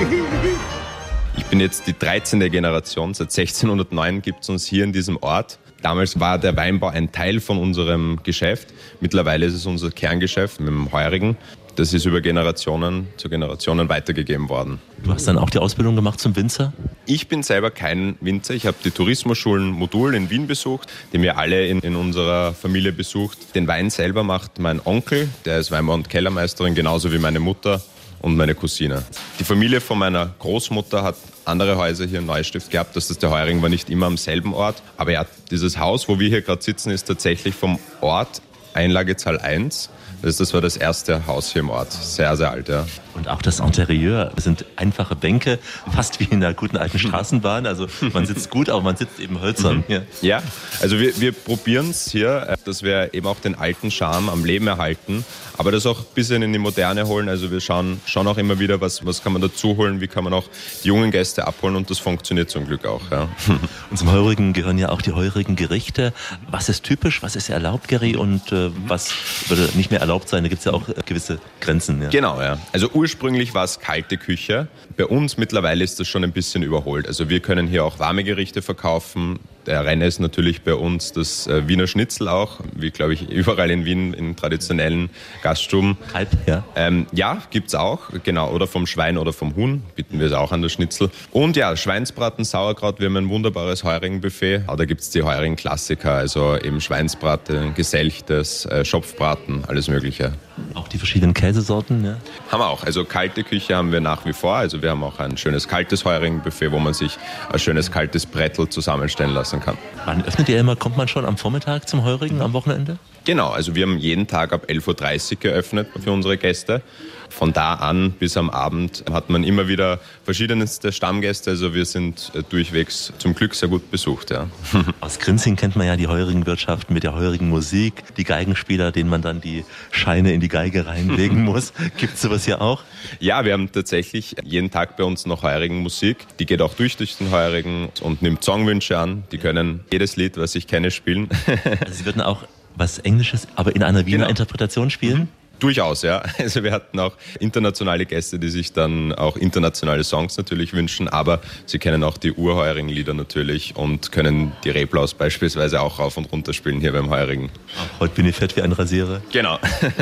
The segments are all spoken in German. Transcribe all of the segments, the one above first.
Ich bin jetzt die 13. Generation. Seit 1609 gibt es uns hier in diesem Ort. Damals war der Weinbau ein Teil von unserem Geschäft. Mittlerweile ist es unser Kerngeschäft mit dem Heurigen. Das ist über Generationen zu Generationen weitergegeben worden. Du hast dann auch die Ausbildung gemacht zum Winzer? Ich bin selber kein Winzer. Ich habe die Tourismusschulen Modul in Wien besucht, die wir alle in unserer Familie besucht. Den Wein selber macht mein Onkel, der ist Weinbau- und Kellermeisterin, genauso wie meine Mutter und meine Cousine. Die Familie von meiner Großmutter hat andere Häuser hier in Neustift gehabt. Das ist der Heurigen war nicht immer am selben Ort. Aber ja, dieses Haus, wo wir hier gerade sitzen, ist tatsächlich vom Ort Einlagezahl 1. Das war das erste Haus hier im Ort. Sehr, sehr alt, ja. Und auch das Interieur sind einfache Bänke, fast wie in einer guten alten Straßenbahn. Also man sitzt gut, aber man sitzt eben hölzern. Ja, ja, also wir probieren es hier, dass wir eben auch den alten Charme am Leben erhalten, aber das auch ein bisschen in die Moderne holen. Also wir schauen auch immer wieder, was kann man dazu holen, wie kann man auch die jungen Gäste abholen und das funktioniert zum Glück auch. Ja. Und zum Heurigen gehören ja auch die heurigen Gerichte. Was ist typisch, was ist erlaubt, Gary, und was würde nicht mehr erlaubt sein? Da gibt es ja auch gewisse Grenzen. Ja. Genau, ja. Also ursprünglich war es kalte Küche. Bei uns mittlerweile ist das schon ein bisschen überholt. Also wir können hier auch warme Gerichte verkaufen. Der Renner ist natürlich bei uns das Wiener Schnitzel auch, wie glaube ich überall in Wien in traditionellen Gaststuben. Kalb, ja? Ja, gibt's auch, genau. Oder vom Schwein oder vom Huhn bieten wir es auch an, das Schnitzel. Und ja, Schweinsbraten, Sauerkraut, wir haben ein wunderbares Heurigenbuffet. Da gibt's die Heurigen-Klassiker, also eben Schweinsbraten, Geselchtes, Schopfbraten, alles Mögliche. Auch die verschiedenen Käsesorten, ja? Haben wir auch. Also kalte Küche haben wir nach wie vor. Also wir haben auch ein schönes kaltes Heurigenbuffet, wo man sich ein schönes kaltes Brettel zusammenstellen lassen kann. Wann öffnet ihr immer? Kommt man schon am Vormittag zum Heurigen, am Wochenende? Genau, also wir haben jeden Tag ab 11.30 Uhr geöffnet für unsere Gäste. Von da an bis am Abend hat man immer wieder verschiedenste Stammgäste. Also wir sind durchwegs zum Glück sehr gut besucht. Ja. Aus Grinzing kennt man ja die Heurigenwirtschaft mit der heurigen Musik, die Geigenspieler, denen man dann die Scheine in die Geige reinlegen muss. Gibt es sowas hier auch? Ja, wir haben tatsächlich jeden Tag bei uns noch Heurigenmusik. Die geht auch durch den Heurigen und nimmt Songwünsche an. Die können jedes Lied, was ich kenne, spielen. Also sie würden auch was Englisches, aber in einer Wiener Interpretation spielen? Durchaus, ja. Also wir hatten auch internationale Gäste, die sich dann auch internationale Songs natürlich wünschen, aber sie kennen auch die Urheurigen-Lieder natürlich und können die Reblaus beispielsweise auch rauf und runter spielen hier beim Heurigen. Heute bin ich fett wie ein Rasierer. Genau.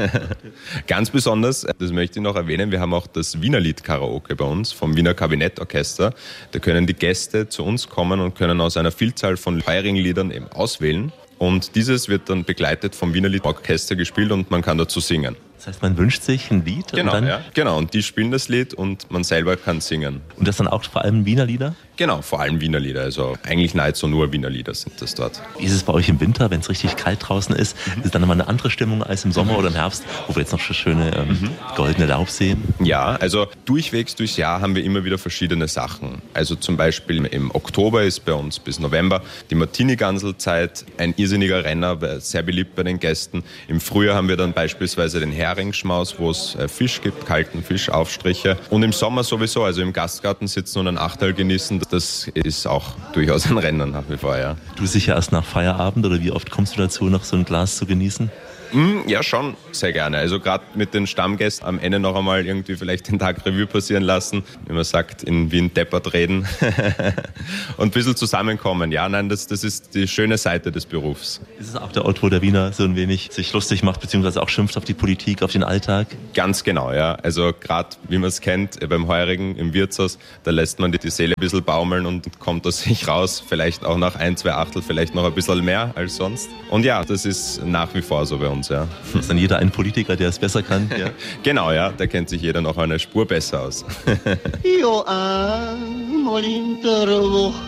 Ganz besonders, das möchte ich noch erwähnen, wir haben auch das Wienerlied-Karaoke bei uns vom Wiener Kabinettorchester. Da können die Gäste zu uns kommen und können aus einer Vielzahl von Heurigen-Liedern eben auswählen. Und dieses wird dann begleitet vom Wienerlied-Orchester gespielt und man kann dazu singen. Das heißt, man wünscht sich ein Lied? Genau, und dann ja. Genau, und die spielen das Lied und man selber kann singen. Und das dann auch vor allem Wiener Lieder? Genau, vor allem Wiener Lieder. Also eigentlich nahezu nur Wiener Lieder sind das dort. Wie ist es bei euch im Winter, wenn es richtig kalt draußen ist? Ist dann immer eine andere Stimmung als im Sommer oder im Herbst, wo wir jetzt noch schöne goldene Laub sehen? Ja, also durchwegs durchs Jahr haben wir immer wieder verschiedene Sachen. Also zum Beispiel im Oktober ist bei uns bis November die Martini-Ganselzeit, ein irrsinniger Renner, sehr beliebt bei den Gästen. Im Frühjahr haben wir dann beispielsweise den Heringsschmaus, wo es Fisch gibt, kalten Fischaufstriche. Und im Sommer sowieso, also im Gastgarten sitzen und ein Achterl genießen, das ist auch durchaus ein Renner nach wie vor, ja. Du sicher erst nach Feierabend oder wie oft kommst du dazu, noch so ein Glas zu genießen? Ja, schon sehr gerne. Also gerade mit den Stammgästen am Ende noch einmal irgendwie vielleicht den Tag Revue passieren lassen, wie man sagt, in Wien deppert reden und ein bisschen zusammenkommen. Ja, nein, das ist die schöne Seite des Berufs. Ist es auch der Ort, wo der Wiener so ein wenig sich lustig macht, beziehungsweise auch schimpft auf die Politik, auf den Alltag? Ganz genau, ja. Also gerade, wie man es kennt, beim Heurigen im Wirtshaus, da lässt man die Seele ein bisschen baumeln und kommt aus sich raus, vielleicht auch nach 1, 2 Achtel, vielleicht noch ein bisschen mehr als sonst. Und ja, das ist nach wie vor so bei uns. Ja. Ist dann jeder ein Politiker, der es besser kann? Ja? Genau, ja, da kennt sich jeder noch eine Spur besser aus.